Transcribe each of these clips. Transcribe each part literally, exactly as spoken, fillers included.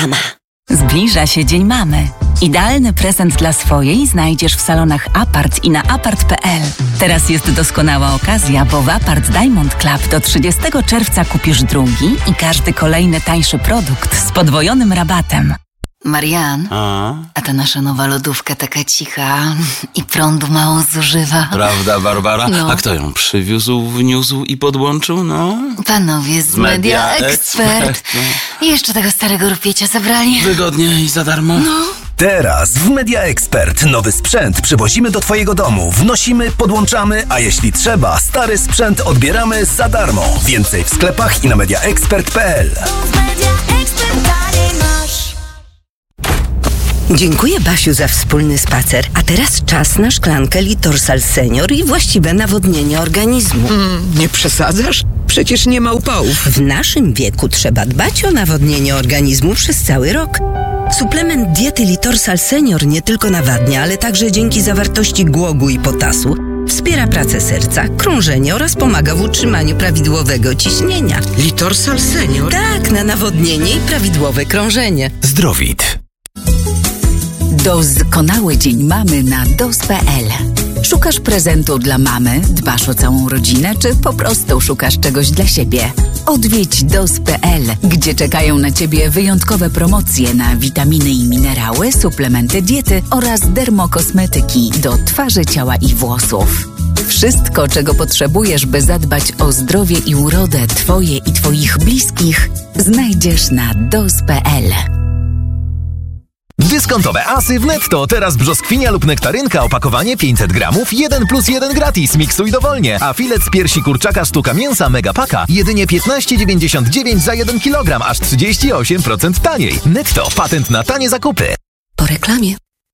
mama. Zbliża się Dzień Mamy. Idealny prezent dla swojej znajdziesz w salonach Apart i na apart kropka p l. Teraz jest doskonała okazja, bo w Apart Diamond Club do trzydziestego czerwca kupisz drugi i każdy kolejny tańszy produkt z podwojonym rabatem. Marian, A? a ta nasza nowa lodówka taka cicha i prądu mało zużywa. Prawda, Barbara? No. A kto ją przywiózł, wniósł i podłączył? No? Panowie z Media, Media Expert. Expert. I jeszcze tego starego rupiecia zabrali. Wygodnie i za darmo? No. Teraz w Media Expert nowy sprzęt przywozimy do Twojego domu, wnosimy, podłączamy, a jeśli trzeba, stary sprzęt odbieramy za darmo. Więcej w sklepach i na media expert kropka p l. Dziękuję, Basiu, za wspólny spacer. A teraz czas na szklankę Litorsal Senior i właściwe nawodnienie organizmu. Mm, nie przesadzasz? Przecież nie ma upałów. W naszym wieku trzeba dbać o nawodnienie organizmu przez cały rok. Suplement diety Litorsal Senior nie tylko nawadnia, ale także dzięki zawartości głogu i potasu wspiera pracę serca, krążenie oraz pomaga w utrzymaniu prawidłowego ciśnienia. Litorsal Senior? Tak, na nawodnienie i prawidłowe krążenie. Zdrowit. Doskonały Dzień Mamy na dos kropka p l. Szukasz prezentu dla mamy, dbasz o całą rodzinę, czy po prostu szukasz czegoś dla siebie? Odwiedź dos kropka p l, gdzie czekają na Ciebie wyjątkowe promocje na witaminy i minerały, suplementy diety oraz dermokosmetyki do twarzy, ciała i włosów. Wszystko, czego potrzebujesz, by zadbać o zdrowie i urodę Twoje i Twoich bliskich, znajdziesz na dos kropka p l. Dyskontowe asy w Netto. Teraz brzoskwinia lub nektarynka, opakowanie pięćset gramów, jeden plus jeden gratis. Miksuj dowolnie. A filet z piersi kurczaka sztuka mięsa Megapaka jedynie piętnaście dziewięćdziesiąt dziewięć za jeden kilogram, aż trzydzieści osiem procent taniej. Netto. Patent na tanie zakupy. Po reklamie.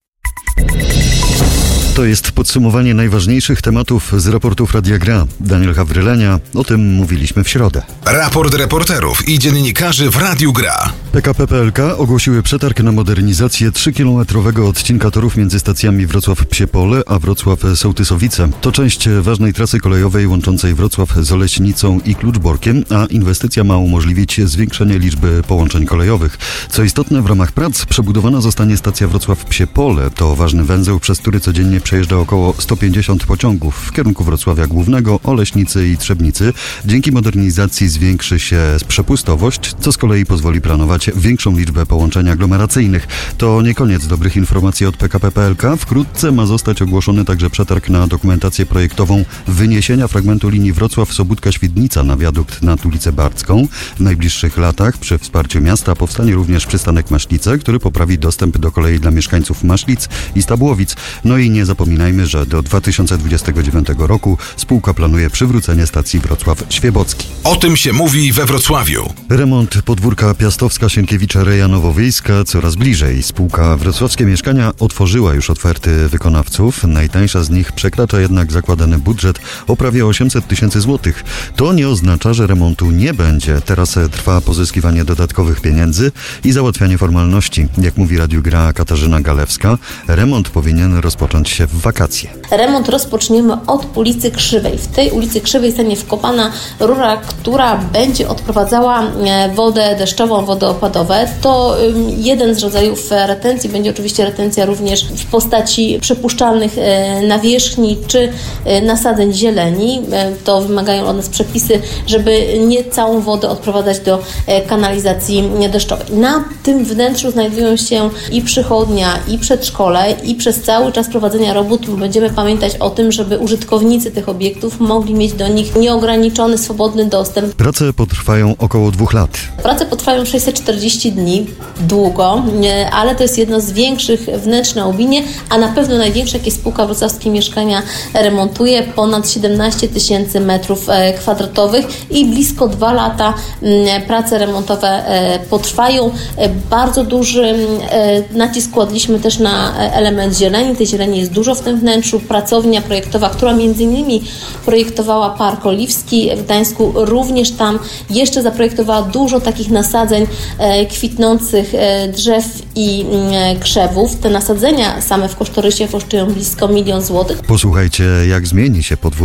To jest podsumowanie najważniejszych tematów z raportów Radia Gra. Daniel Hawrylenia, o tym mówiliśmy w środę. Raport reporterów i dziennikarzy w Radiu Gra. P K P P L K ogłosiły przetarg na modernizację trzykilometrowego odcinka torów między stacjami Wrocław-Psie Pole a Wrocław-Sołtysowice. To część ważnej trasy kolejowej łączącej Wrocław z Oleśnicą i Kluczborkiem, a inwestycja ma umożliwić zwiększenie liczby połączeń kolejowych. Co istotne, w ramach prac przebudowana zostanie stacja Wrocław-Psie Pole. To ważny węzeł, przez który codziennie przejeżdża około sto pięćdziesiąt pociągów w kierunku Wrocławia Głównego, Oleśnicy i Trzebnicy. Dzięki modernizacji zwiększy się przepustowość, co z kolei pozwoli planować większą liczbę połączeń aglomeracyjnych. To nie koniec dobrych informacji od P K P P L K. Wkrótce ma zostać ogłoszony także przetarg na dokumentację projektową wyniesienia fragmentu linii Wrocław-Sobótka-Świdnica na wiadukt nad ulicę Barcką. W najbliższych latach przy wsparciu miasta powstanie również przystanek Maślice, który poprawi dostęp do kolei dla mieszkańców Maślic i Stabłowic. No i nie zapominajmy, że do dwa tysiące dwudziestego dziewiątego roku spółka planuje przywrócenie stacji Wrocław-Świebocki. O tym się mówi we Wrocławiu. Remont podwórka Piastowska Sienkiewicza-Reja Nowowiejska coraz bliżej. Spółka Wrocławskie Mieszkania otworzyła już oferty wykonawców. Najtańsza z nich przekracza jednak zakładany budżet o prawie osiemset tysięcy złotych. To nie oznacza, że remontu nie będzie. Teraz trwa pozyskiwanie dodatkowych pieniędzy i załatwianie formalności. Jak mówi Radiu Gra Katarzyna Galewska, remont powinien rozpocząć się w wakacje. Remont rozpoczniemy od ulicy Krzywej. W tej ulicy Krzywej stanie wkopana rura, która będzie odprowadzała wodę deszczową, wodę opadowe. To jeden z rodzajów retencji. Będzie oczywiście retencja również w postaci przepuszczalnych nawierzchni czy nasadzeń zieleni. To wymagają od nas przepisy, żeby nie całą wodę odprowadzać do kanalizacji deszczowej. Na tym wnętrzu znajdują się i przychodnia, i przedszkole, i przez cały czas prowadzenia robót będziemy pamiętać o tym, żeby użytkownicy tych obiektów mogli mieć do nich nieograniczony, swobodny dostęp. Prace potrwają około dwóch lat. Prace potrwają sześćset czterdzieści dni, długo, ale to jest jedno z większych wnętrz na Łubinie, a na pewno największa, jakie spółka Wrocławskie Mieszkania remontuje, ponad siedemnaście tysięcy metrów kwadratowych i blisko dwa lata prace remontowe potrwają. Bardzo duży nacisk kładliśmy też na element zieleni. Tej zieleni jest dużo w tym wnętrzu. Pracownia projektowa, która między innymi projektowała Park Oliwski w Gdańsku, również tam jeszcze zaprojektowała dużo takich nasadzeń kwitnących drzew i krzewów. Te nasadzenia same w kosztorysie kosztują blisko milion złotych. Posłuchajcie, jak zmieni się podwórko.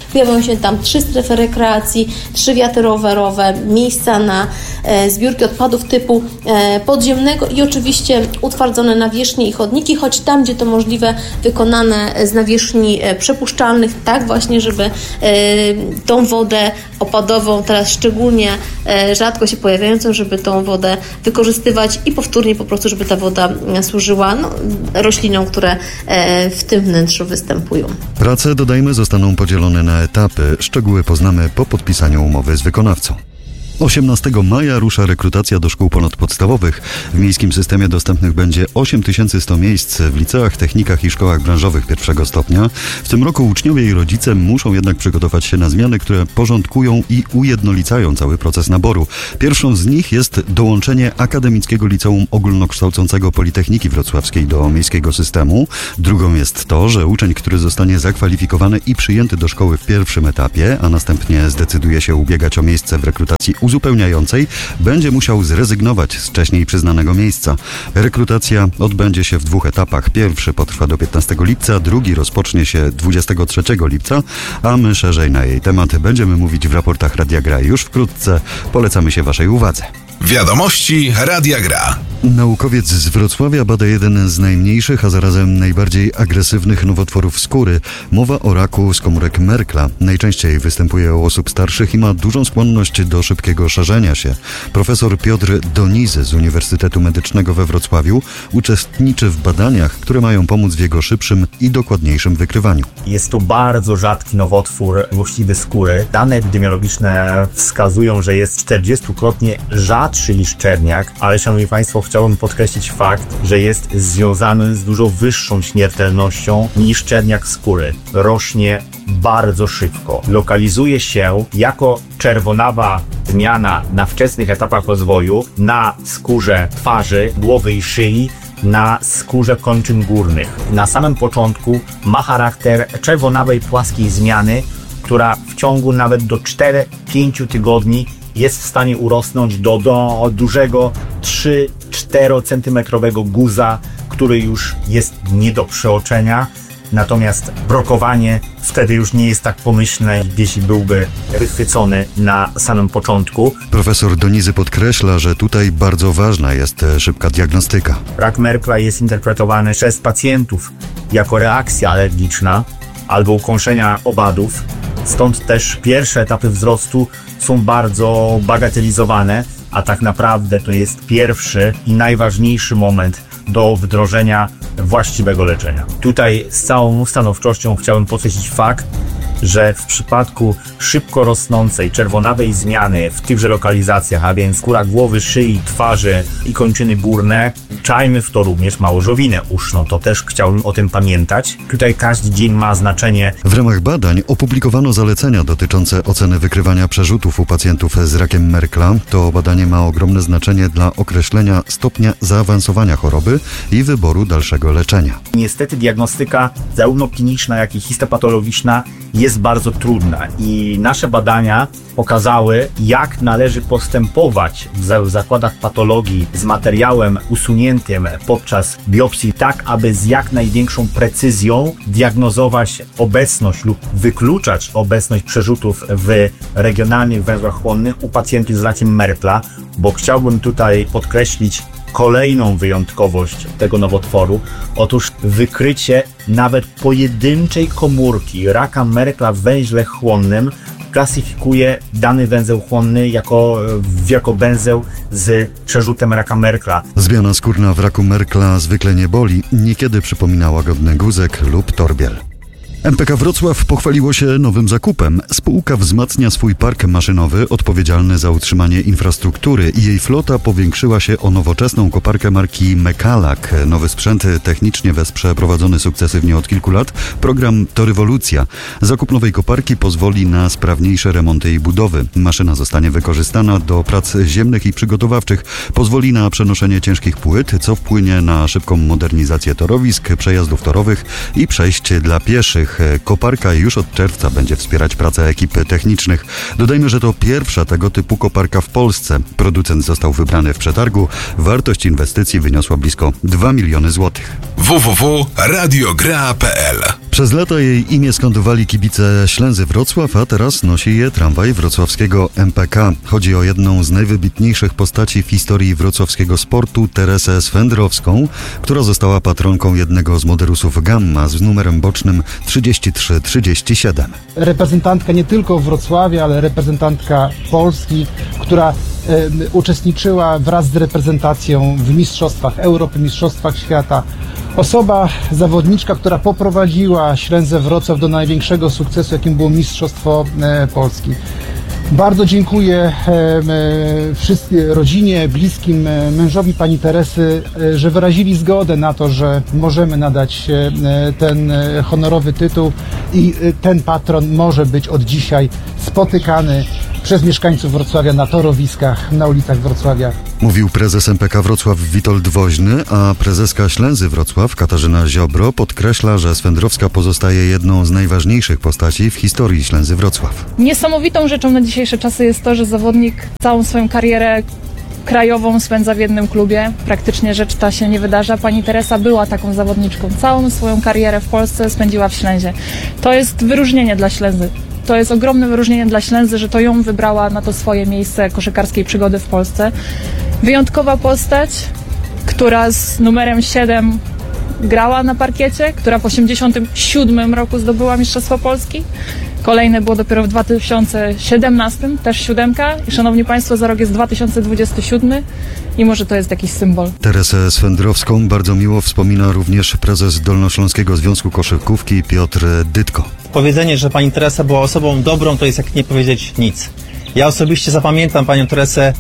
Pojawią się tam trzy strefy rekreacji, trzy wiaty rowerowe, miejsca na e, zbiórki odpadów typu e, podziemnego i oczywiście utwardzone nawierzchnie i chodniki, choć tam, gdzie to możliwe, wykonane z nawierzchni e, przepuszczalnych, tak właśnie, żeby e, tą wodę opadową, teraz szczególnie e, rzadko się pojawiającą, żeby tą wodę wykorzystywać i powtórnie po prostu, żeby ta woda e, służyła no, roślinom, które e, w tym wnętrzu występują. Prace, dodajmy, zostaną podzielone na etapy. Szczegóły poznamy po podpisaniu umowy z wykonawcą. osiemnastego maja rusza rekrutacja do szkół ponadpodstawowych. W miejskim systemie dostępnych będzie osiem tysięcy sto miejsc w liceach, technikach i szkołach branżowych pierwszego stopnia. W tym roku uczniowie i rodzice muszą jednak przygotować się na zmiany, które porządkują i ujednolicają cały proces naboru. Pierwszą z nich jest dołączenie Akademickiego Liceum Ogólnokształcącego Politechniki Wrocławskiej do miejskiego systemu. Drugą jest to, że uczeń, który zostanie zakwalifikowany i przyjęty do szkoły w pierwszym etapie, a następnie zdecyduje się ubiegać o miejsce w rekrutacji uzupełniającej, będzie musiał zrezygnować z wcześniej przyznanego miejsca. Rekrutacja odbędzie się w dwóch etapach. Pierwszy potrwa do piętnastego lipca, drugi rozpocznie się dwudziestego trzeciego lipca, a my szerzej na jej temat będziemy mówić w raportach Radia Gra już wkrótce. Polecamy się Waszej uwadze. Wiadomości Radia Gra. Naukowiec z Wrocławia bada jeden z najmniejszych, a zarazem najbardziej agresywnych nowotworów skóry. Mowa o raku z komórek Merkla. Najczęściej występuje u osób starszych i ma dużą skłonność do szybkiego szerzenia się. Profesor Piotr Donizy z Uniwersytetu Medycznego we Wrocławiu uczestniczy w badaniach, które mają pomóc w jego szybszym i dokładniejszym wykrywaniu. Jest to bardzo rzadki nowotwór złośliwy skóry. Dane epidemiologiczne wskazują, że jest czterdziestokrotnie rzadszy niż czerniak, ale szanowni Państwo, chciałbym podkreślić fakt, że jest związany z dużo wyższą śmiertelnością niż czerniak skóry. Rośnie bardzo szybko. Lokalizuje się jako czerwonawa zmiana na wczesnych etapach rozwoju na skórze twarzy, głowy i szyi, na skórze kończyn górnych. Na samym początku ma charakter czerwonawej płaskiej zmiany, która w ciągu nawet do czterech do pięciu tygodni jest w stanie urosnąć do, do dużego trzy do czterech centymetrowego guza, który już jest nie do przeoczenia. Natomiast brokowanie wtedy już nie jest tak pomyślne, jeśli byłby wychwycony na samym początku. Profesor Donizy podkreśla, że tutaj bardzo ważna jest szybka diagnostyka. Rak Merkla jest interpretowany przez pacjentów jako reakcja alergiczna albo ukąszenia owadów. Stąd też pierwsze etapy wzrostu są bardzo bagatelizowane, a tak naprawdę to jest pierwszy i najważniejszy moment do wdrożenia właściwego leczenia. Tutaj z całą stanowczością chciałbym podkreślić fakt, że w przypadku szybko rosnącej czerwonawej zmiany w tychże lokalizacjach, a więc skóra głowy, szyi, twarzy i kończyny górne, czajmy w to również małożowinę uszną. To też chciałbym o tym pamiętać. Tutaj każdy dzień ma znaczenie. W ramach badań opublikowano zalecenia dotyczące oceny wykrywania przerzutów u pacjentów z rakiem Merkla. To badanie ma ogromne znaczenie dla określenia stopnia zaawansowania choroby i wyboru dalszego leczenia. Niestety diagnostyka zarówno kliniczna, jak i histopatologiczna jest bardzo trudna i nasze badania pokazały, jak należy postępować w zakładach patologii z materiałem usuniętym podczas biopsji, tak aby z jak największą precyzją diagnozować obecność lub wykluczać obecność przerzutów w regionalnych węzłach chłonnych u pacjentów z rakiem Merkla, bo chciałbym tutaj podkreślić kolejną wyjątkowość tego nowotworu. Otóż wykrycie nawet pojedynczej komórki raka Merkla w węźle chłonnym klasyfikuje dany węzeł chłonny jako, jako węzeł z przerzutem raka Merkla. Zmiana skórna w raku Merkla zwykle nie boli, niekiedy przypomina łagodny guzek lub torbiel. M P K Wrocław pochwaliło się nowym zakupem. Spółka wzmacnia swój park maszynowy odpowiedzialny za utrzymanie infrastruktury i jej flota powiększyła się o nowoczesną koparkę marki Mekalak. Nowy sprzęt technicznie wesprze prowadzony sukcesywnie od kilku lat program To Rewolucja. Zakup nowej koparki pozwoli na sprawniejsze remonty i budowy. Maszyna zostanie wykorzystana do prac ziemnych i przygotowawczych. Pozwoli na przenoszenie ciężkich płyt, co wpłynie na szybką modernizację torowisk, przejazdów torowych i przejść dla pieszych. Koparka już od czerwca będzie wspierać pracę ekip technicznych. Dodajmy, że to pierwsza tego typu koparka w Polsce. Producent został wybrany w przetargu. Wartość inwestycji wyniosła blisko dwa miliony złotych. w w w kropka radiogra kropka p l Przez lata jej imię skandowali kibice Ślęzy Wrocław, a teraz nosi je tramwaj wrocławskiego M P K. Chodzi o jedną z najwybitniejszych postaci w historii wrocławskiego sportu, Teresę Swędrowską, która została patronką jednego z moderusów Gamma z numerem bocznym trzydzieści trzy trzydzieści siedem. Reprezentantka nie tylko Wrocławia, ale reprezentantka Polski, która e, uczestniczyła wraz z reprezentacją w Mistrzostwach Europy, Mistrzostwach Świata. Osoba, zawodniczka, która poprowadziła Ślęzę Wrocław do największego sukcesu, jakim było Mistrzostwo e, Polski. Bardzo dziękuję e, e, wszystkim rodzinie, bliskim, e, mężowi pani Teresy, e, że wyrazili zgodę na to, że możemy nadać e, ten e, honorowy tytuł i e, ten patron może być od dzisiaj spotykany przez mieszkańców Wrocławia na torowiskach, na ulicach Wrocławia. Mówił prezes M P K Wrocław Witold Woźny, a prezeska Ślęzy Wrocław Katarzyna Ziobro podkreśla, że Swędrowska pozostaje jedną z najważniejszych postaci w historii Ślęzy Wrocław. Niesamowitą rzeczą na dzisiejsze czasy jest to, że zawodnik całą swoją karierę krajową spędza w jednym klubie. Praktycznie rzecz ta się nie wydarza. Pani Teresa była taką zawodniczką. Całą swoją karierę w Polsce spędziła w Ślęzie. To jest wyróżnienie dla Ślęzy. To jest ogromne wyróżnienie dla Ślęzy, że to ją wybrała na to swoje miejsce koszykarskiej przygody w Polsce. Wyjątkowa postać, która z numerem siedem grała na parkiecie, która w osiemdziesiątym siódmym roku zdobyła Mistrzostwo Polski. Kolejne było dopiero w dwa tysiące siedemnastym, też siódemka. I szanowni państwo, za rok jest dwa tysiące dwudziesty siódmy i może to jest jakiś symbol. Teresę Swędrowską bardzo miło wspomina również prezes Dolnośląskiego Związku Koszykówki Piotr Dytko. Powiedzenie, że pani Teresa była osobą dobrą, to jest jak nie powiedzieć nic. Ja osobiście zapamiętam panią Teresę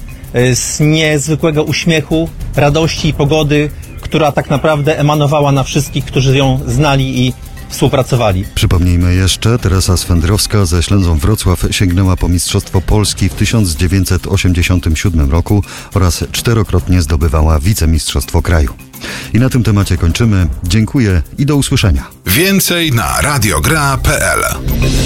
z niezwykłego uśmiechu, radości i pogody, która tak naprawdę emanowała na wszystkich, którzy ją znali i współpracowali. Przypomnijmy jeszcze, Teresa Swędrowska ze Ślęzą Wrocław sięgnęła po Mistrzostwo Polski w tysiąc dziewięćset osiemdziesiątym siódmym roku oraz czterokrotnie zdobywała wicemistrzostwo kraju. I na tym temacie kończymy. Dziękuję i do usłyszenia. Więcej na radiogra kropka p l.